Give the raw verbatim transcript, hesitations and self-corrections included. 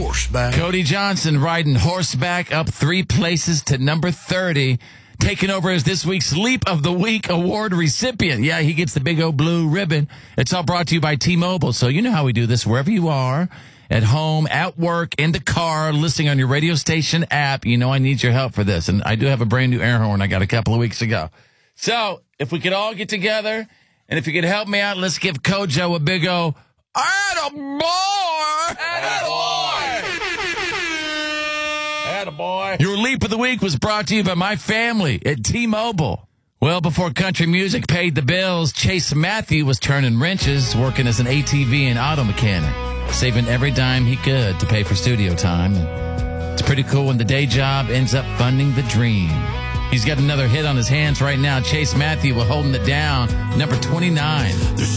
horseback. Cody Johnson riding horseback up three places to number thirty. Taking over as this week's Leap of the Week award recipient. Yeah, he gets the big old blue ribbon. It's all brought to you by T-Mobile. So you know how we do this. Wherever you are, at home, at work, in the car, listening on your radio station app, you know I need your help for this. And I do have a brand new air horn I got a couple of weeks ago. So if we could all get together, and if you could help me out, let's give Kojo a big old attaboy! Attaboy! Attaboy. Your Leap of the Week was brought to you by my family at T-Mobile. Well, before country music paid the bills, Chase Matthew was turning wrenches, working as an A T V and auto mechanic, saving every dime he could to pay for studio time. And it's pretty cool when the day job ends up funding the dream. He's got another hit on his hands right now. Chase Matthew, we're holding it down. Number twenty-nine.